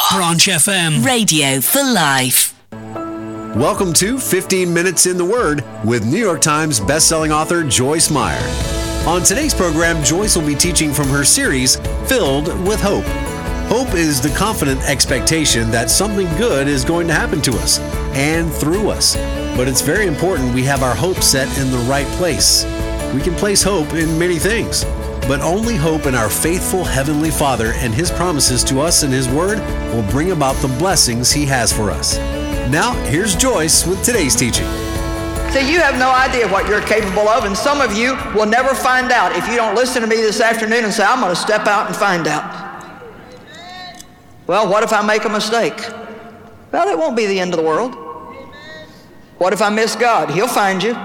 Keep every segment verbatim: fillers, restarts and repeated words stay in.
Branch F M. Radio for life. Welcome to fifteen minutes in the Word with New York Times bestselling author Joyce Meyer. On today's program, Joyce will be teaching from her series, Filled with Hope. Hope is the confident expectation that something good is going to happen to us and through us. But it's very important we have our hope set in the right place. We can place hope in many things, but only hope in our faithful Heavenly Father and His promises to us in His Word will bring about the blessings He has for us. Now, here's Joyce with today's teaching. See, you have no idea what you're capable of, and some of you will never find out if you don't listen to me this afternoon and say, I'm going to step out and find out. Well, what if I make a mistake? Well, it won't be the end of the world. What if I miss God? He'll find you.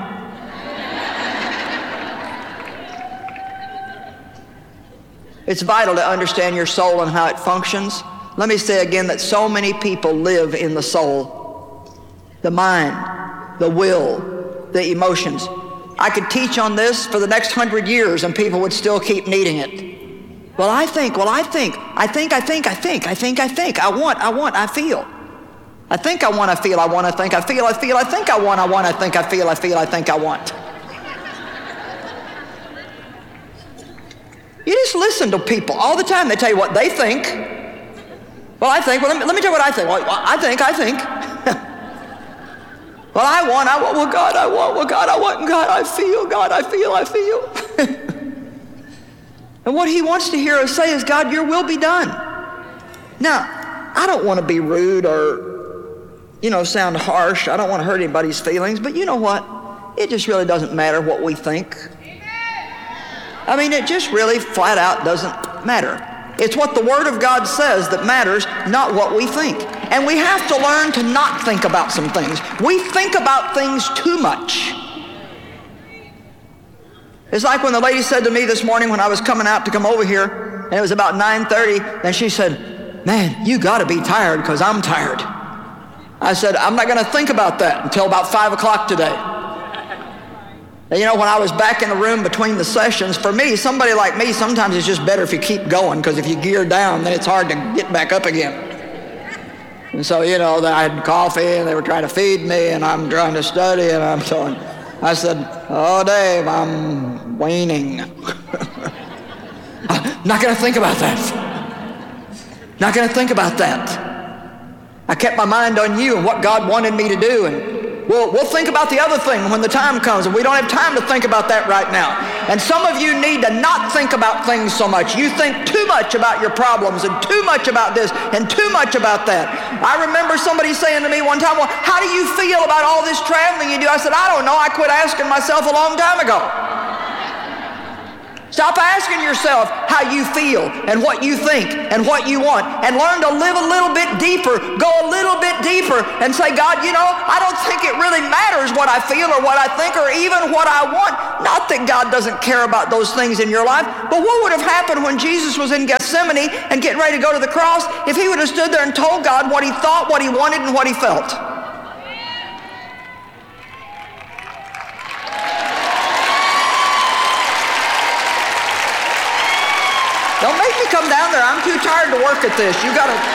It's vital to understand your soul and how it functions. Let me say again that so many people live in the soul, the mind, the will, the emotions. I could teach on this for the next hundred years and people would still keep needing it. Well, I think, well, I think, I think, I think, I think, I think, I think, I want, I want, I feel. I think I want, I feel, I want, I think, I feel, I feel, I think I want, I want, I think, I feel, I feel, I think I want. You just listen to people all the time. They tell you what they think. Well, I think, well, let me, let me tell you what I think. Well, I think, I think. Well, I want, I want, well, God, I want, well, God, I want, God, I feel, God, I feel, I feel. And what He wants to hear us say is, God, your will be done. Now, I don't want to be rude or, you know, sound harsh. I don't want to hurt anybody's feelings, but you know what? It just really doesn't matter what we think. I mean, it just really flat out doesn't matter. It's what the Word of God says that matters, not what we think. And we have to learn to not think about some things. We think about things too much. It's like when the lady said to me this morning when I was coming out to come over here, and it was about nine thirty, and she said, man, you got to be tired because I'm tired. I said, I'm not going to think about that until about five o'clock today. And you know, when I was back in the room between the sessions, for me, somebody like me, sometimes it's just better if you keep going, because if you gear down, then it's hard to get back up again. And so, you know, I had coffee, and they were trying to feed me, and I'm trying to study, and I'm telling, I said, oh, Dave, I'm waning. I'm not going to think about that. Not going to think about that. I kept my mind on you and what God wanted me to do, and We'll, we'll think about the other thing when the time comes, and we don't have time to think about that right now. And some of you need to not think about things so much. You think too much about your problems and too much about this and too much about that. I remember somebody saying to me one time, well, how do you feel about all this traveling you do? I said, I don't know. I quit asking myself a long time ago. Stop asking yourself how you feel and what you think and what you want, and learn to live a little bit deeper, go a little bit deeper and say, God, you know, I don't think it really matters what I feel or what I think or even what I want. Not that God doesn't care about those things in your life, but what would have happened when Jesus was in Gethsemane and getting ready to go to the cross if he would have stood there and told God what he thought, what he wanted, and what he felt? Don't make me come down there. I'm too tired to work at this. You got to...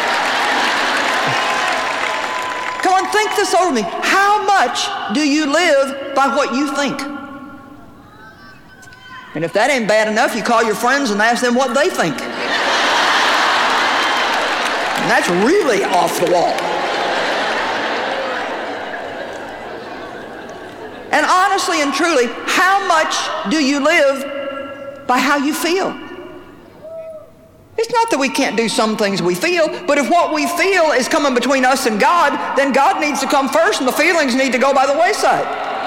Come on, think this over me. How much do you live by what you think? And if that ain't bad enough, you call your friends and ask them what they think. And that's really off the wall. And honestly and truly, how much do you live by how you feel? It's not that we can't do some things we feel, but if what we feel is coming between us and God, then God needs to come first and the feelings need to go by the wayside.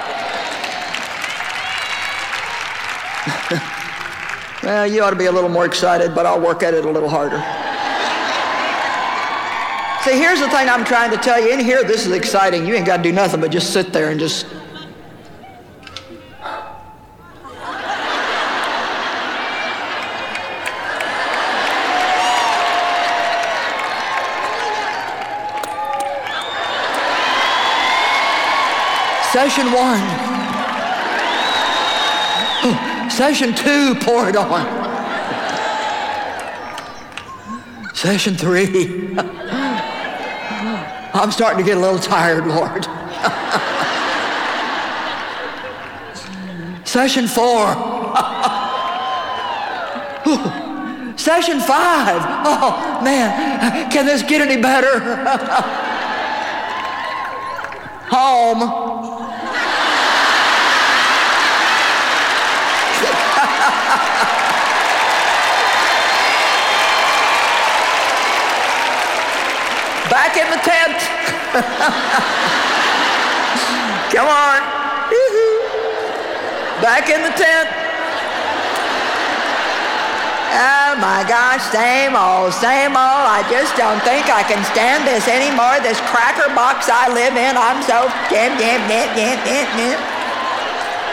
Well, you ought to be a little more excited, but I'll work at it a little harder. See, here's the thing I'm trying to tell you. In here, this is exciting. You ain't got to do nothing but just sit there and just... Session one. Oh, session two, pour it on. Session three. I'm starting to get a little tired, Lord. Session four. Session five. Oh, man, can this get any better? Home. Back in the tent. Come on. Back in the tent. Oh my gosh, same old, same old. I just don't think I can stand this anymore. This cracker box I live in, I'm so...